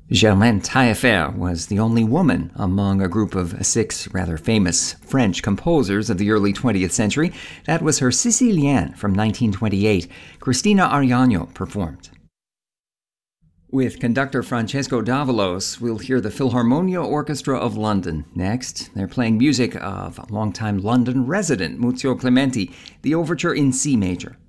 Germaine Taillefer was the only woman among a group of six rather famous French composers of the early 20th century. That was her Sicilienne from 1928. Cristina Ariano performed. With conductor Francesco Davalos, we'll hear the Philharmonia Orchestra of London. Next, they're playing music of longtime London resident Muzio Clementi, the overture in C major.